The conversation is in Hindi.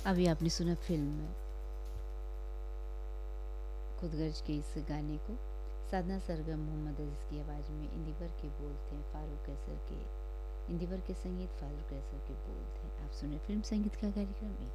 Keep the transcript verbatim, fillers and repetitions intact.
अभी आपने सुना फिल्म खुदगर्ज के इस गाने को। साधना सरगम मोहम्मद अजीज़ की आवाज़ में इंदिवर के बोल थे फारूक कैसर के, इंदिवर के संगीत फारूक कैसर के बोल थे। आप सुने फिल्म संगीत का कार्यक्रम।